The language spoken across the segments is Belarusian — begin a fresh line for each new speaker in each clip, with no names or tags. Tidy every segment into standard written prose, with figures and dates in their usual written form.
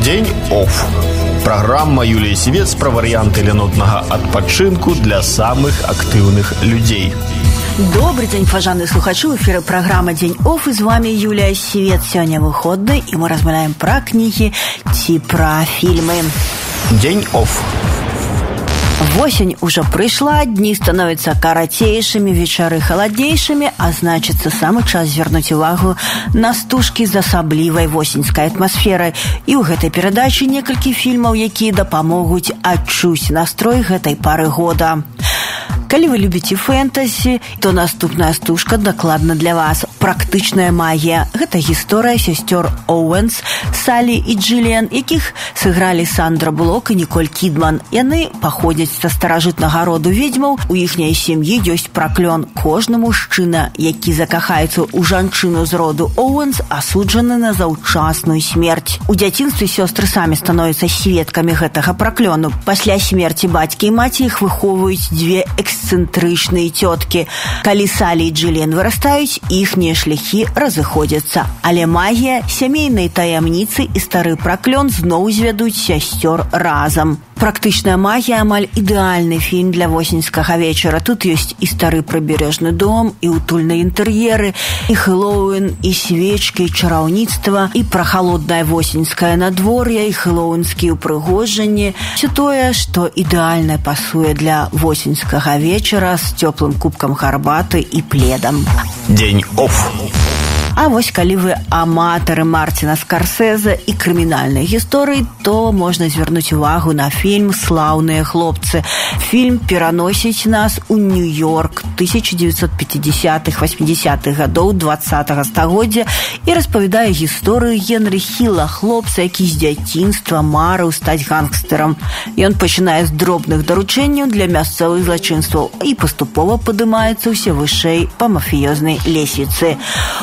День офф. Программа Юлии Сивец про варианты ленотного отпочинку для самых активных людей.
Добрый день, пожалуйста, слухачи. В эфире программа «День офф». И с вами Юлия Сивец. Сегодня выходный, и мы размовляем про книги и про фильмы.
День офф.
Осень уже пришла, дни становятся коротейшими, вечеры холоднейшими, а значит, самый час звернуть увагу на стужки з асаблівай восеньскай атмасферай. І ў гэтай перадачы некалькі фільмаў, якія дапамогуць адчуць настрой гэтай пары года. Калі вы любіце фэнтазі, то наступная стужка дакладна для вас. Практычная магія. Гэта гісторыя сясцёр Оуэнс, Салі і Джиллиан, якіх сыгралі Сандра Буллок і Ніколь Кідман. Яны паходзяць са старажытнага роду ведьмаў. У іхняй сям'і ёсць праклён. Кожны мужчына, які закахаецца ў жанчыну з роду Оуэнс, асуджаны на заўчасную смерць. У дзяцінстве сёстры самі становяцца сведкамі гэтага праклёну. Пасля смерці бацькі і маці іх выхоўваюць дзве эксцэнтрычныя цёткі. Калі Салі і Джиллиан вырастаюць, іхнія шляхі разыходзяцца. Але магія, сямейныя таямніцы і стары праклён зноў звядуць сясцёр разам. Практычная магія амаль ідэальны фільм для восеньскага вечара. Тут ёсць і стары прыбярэжны дом, і утульныя інтэр'еры, і Хэллоуін, і свечкі, і чараўніцтва, і прахалоднае восеньскае надвор'е, і хэллоуінскія ўпрыгожанні. Всё тое, што ідэальна пасуе для восеньскага вечара з цёплым кубкам гарбаты і пледам.
День офф.
А вось калі вы аматары Мартина Скорсезе і крымінальнай гісторыі, то можна звярнуць увагу на фільм «Слаўныя хлопцы». Фільм пераносіць нас у Нью-Йорк 1950-80-х гадоў 20-го стагоддзя і распавядае гісторыю Генрі Хілла, хлопца, які з дзяцінства марыў стаць гангстэрам. Ён пачынае з дробных даручэнняў для мясцовых злачынстваў і паступова падымаецца ўсё вышэй па мафіёзнай лесвіцы.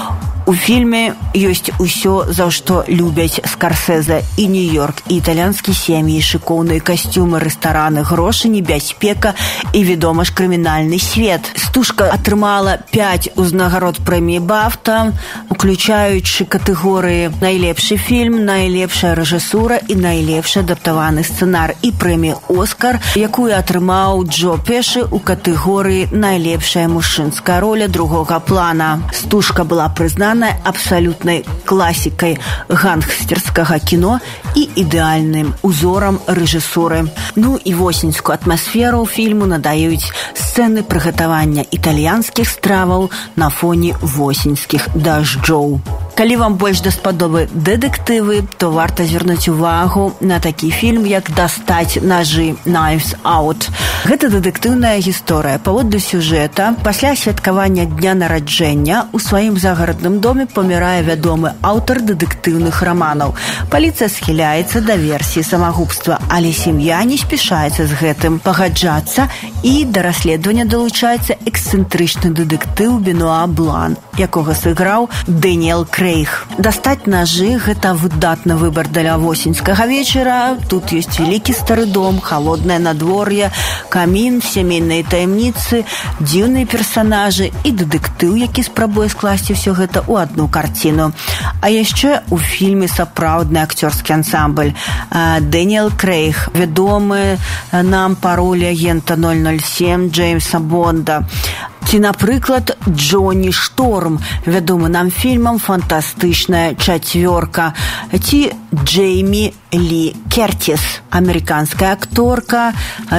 У фільме ёсць усё, за што любяць Скорсезе і Нью-Йорк, і італьянскія сем'і, шыкоўныя касцюмы, рэстараны, грошы, небяспека і, вядома ж, крымінальны свет. Стужка атрымала 5 узнагарод прэміі «Бафта», уключаючы катэгорыі «Найлепшы фільм», «Найлепшая рэжысура» і «Найлепшы адаптаваны сцэнар» і прэмію «Оскар», якую атрымаў Джо Пешы ў катэгорыі «Найлепшая мужчынская роля другога плана». Стужка была прызнана абсалютнай класікай гангстерскага кіно і ідэальным узорам рэжысуры. Ну і восеньскую атмасферу фільму надаюць сцэны прыгатавання італьянскіх страваў на фоне восеньскіх дажджоў. Калі вам больш даспадобы дэтэктывы, то варта звярнуць увагу на такі фільм, як «Дастаць нажы» «Knives Out». Гэта дэтэктыўная гісторыя. Паводле сюжэта, пасля святкавання дня нараджэння у сваім загарадным доме памірае вядомы аўтар дэтэктыўных раманаў. Паліцыя схіляецца да версіі самагубства, але сям'я не спяшаецца з гэтым пагаджацца, і да расследавання далучаецца эксцэнтрычны дэтэктыў Бенуа Блан, якога сыграў Дэніэл Крэйг. «Дастаць нажы» – гэта выдатны выбар для восеньскага вечара. Тут ёсць вялікі стары дом, халоднае надвор'е, камін, сямейныя таямніцы, дзіўныя персанажы і дэтэктыў, які спрабуе скласці ўсё гэта ў одну карціну. А яшчэ у фільме сапраўдны акцёрскі ансамбль. Дэніэл Крэйг, вядомы нам па ролі агента 007 Джеймса Бонда. Ці, напрыклад, Джонні Шторм, вядомы нам фільмам «Фантастычная чацвёрка». Ці Джеймі Лі Кертіс, амерыканская акторка,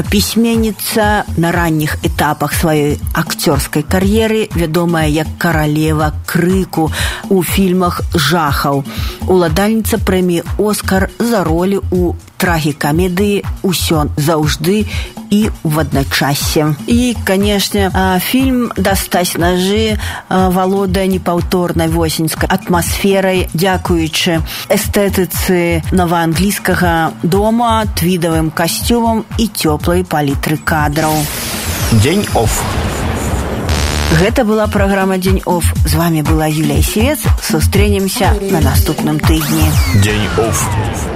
пісьменніца на ранніх этапах сваёй акцёрскай кар'еры, вядомая як каралева крыку у фільмах жахаў. Уладальніца прэміі «Оскар» за ролі ў трагікамедыі «Усё заўжды» і в адначасе. І, канешне, фільм «Дастаць нажы» валодае непаўторнай восеньскай атмасферай, дзякуючы эстэтыцы новаанглійскага дома, твідавым касцюмам і цёплай палітры кадраў.
День офф.
Гэта была праграма «День офф». З вами была Юлія Сівец. Сустрэнемся на наступным тыдні.
День офф.